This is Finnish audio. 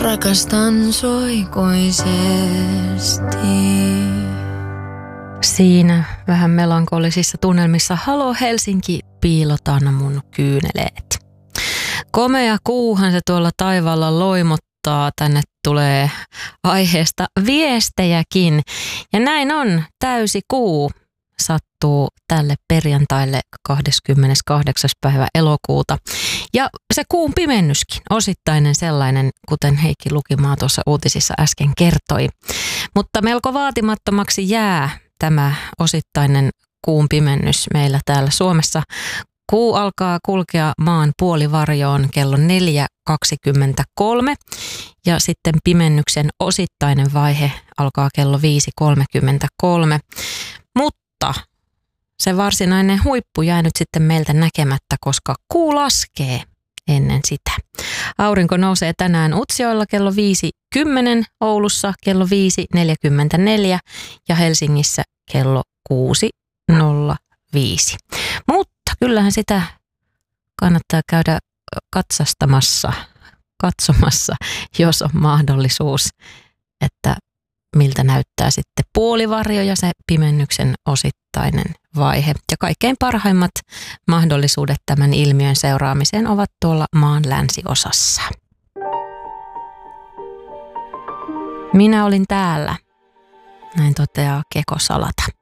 Rakastan sua ikuisesti. Siinä vähän melankolisissa tunnelmissa Halo Helsinki, piilotan mun kyyneleet. Komea kuuhan se tuolla taivaalla loimottaa, tänne tulee aiheesta viestejäkin. Ja näin on, täysi kuu sattuu tälle perjantaille 28. päivä elokuuta. Ja se kuun pimennyskin, osittainen sellainen, kuten Heikki Lukimaa tuossa uutisissa äsken kertoi. Mutta melko vaatimattomaksi jää tämä osittainen kuun pimennys meillä täällä Suomessa. Kuu alkaa kulkea maan puolivarjoon kello 4.23 ja sitten pimennyksen osittainen vaihe alkaa kello 5.33. Mutta se varsinainen huippu jää nyt sitten meiltä näkemättä, koska kuu laskee ennen sitä. Aurinko nousee tänään Utsjoella kello 5.10, Oulussa kello 5.44 ja Helsingissä kello 6.05. Mutta kyllähän sitä kannattaa käydä katsomassa, jos on mahdollisuus, että miltä näyttää sitten puolivarjo ja se pimennyksen osittainen vaihe. Ja kaikkein parhaimmat mahdollisuudet tämän ilmiön seuraamiseen ovat tuolla maan länsiosassa. Minä olin täällä, näin toteaa Keko Salata.